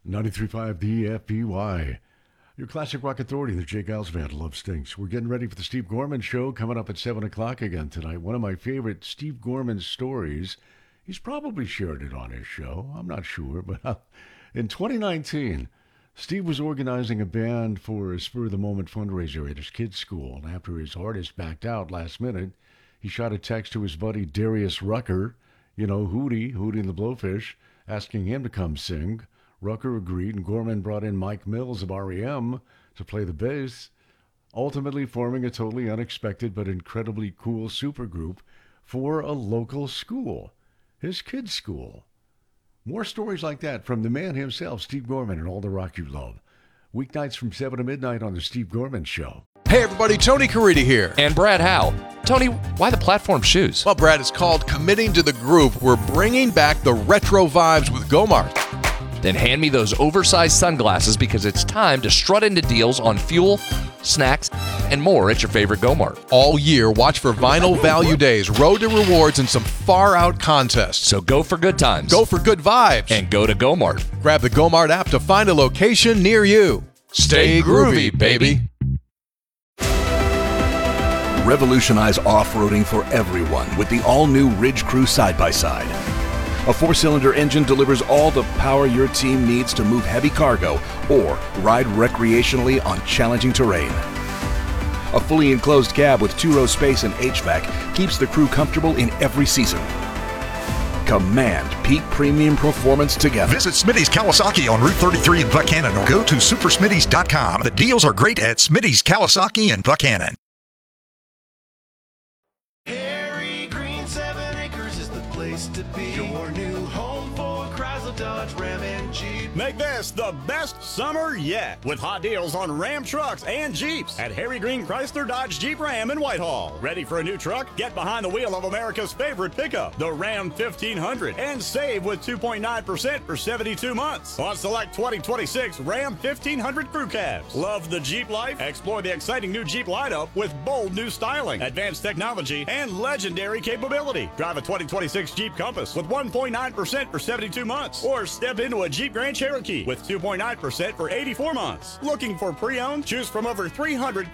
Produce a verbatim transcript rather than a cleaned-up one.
ninety-three point five D F B Y. Your classic rock authority, the Jay Giles Band, Love Stinks. We're getting ready for the Steve Gorman Show coming up at seven o'clock again tonight. One of my favorite Steve Gorman stories. He's probably shared it on his show. I'm not sure. But uh, in twenty nineteen, Steve was organizing a band for a spur-of-the-moment fundraiser at his kid's school. And after his artist backed out last minute, he shot a text to his buddy Darius Rucker, you know, Hootie, Hootie and the Blowfish, asking him to come sing. Rucker agreed, and Gorman brought in Mike Mills of R E M to play the bass, ultimately forming a totally unexpected but incredibly cool supergroup for a local school, his kids' school. More stories like that from the man himself, Steve Gorman, and all the rock you love. Weeknights from seven to midnight on the Steve Gorman Show. Hey everybody, Tony Caridi here. And Brad Howe. Tony, why the platform shoes? Well, Brad, it's called Committing to the Groove. We're bringing back the retro vibes with Gomart. Then hand me those oversized sunglasses because it's time to strut into deals on fuel, snacks, and more at your favorite Gomart. All year, watch for Vinyl Value Days, Road to Rewards, and some far-out contests. So go for good times. Go for good vibes. And go to Gomart. Grab the Gomart app to find a location near you. Stay groovy, baby. Revolutionize off-roading for everyone with the all-new Ridge Crew side-by-side. A four-cylinder engine delivers all the power your team needs to move heavy cargo or ride recreationally on challenging terrain. A fully enclosed cab with two-row space and H V A C keeps the crew comfortable in every season. Command peak premium performance together. Visit Smitty's Kawasaki on Route thirty-three in Buchanan or go to super smitty's dot com. The deals are great at Smitty's Kawasaki in Buchanan. Harry Green Seven Acres is the place to be. Your new home for Chrysler, Dodge, Ram, and Jeep. Make this the best summer yet with hot deals on Ram trucks and Jeeps at Harry Green Chrysler Dodge Jeep Ram in Whitehall. Ready for a new truck? Get behind the wheel of America's favorite pickup, the Ram fifteen hundred, and save with two point nine percent for seventy-two months on select twenty twenty-six Ram fifteen hundred crew cabs. Love the Jeep life? Explore the exciting new Jeep lineup with bold new styling, advanced technology, and legendary capability. Drive a twenty twenty-six Jeep Compass with one point nine percent for seventy-two months, or step into a Jeep Grand Cherokee with two point nine percent for eighty-four months. Looking for pre-owned? Choose from over three hundred